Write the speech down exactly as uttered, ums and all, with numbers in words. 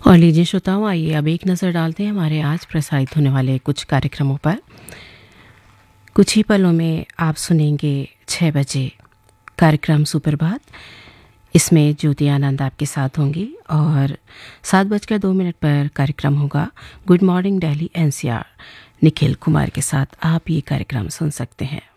और लीजिए श्रोताओं, आइए अब एक नज़र डालते हैं हमारे आज प्रसारित होने वाले कुछ कार्यक्रमों पर। कुछ ही पलों में आप सुनेंगे छः बजे कार्यक्रम सुप्रभात। इसमें ज्योति आनंद आपके साथ होंगी और सात बजकर दो मिनट पर कार्यक्रम होगा good morning Delhi N C R. Nikhil Kumar के साथ आप ये कार्यक्रम सुन सकते हैं।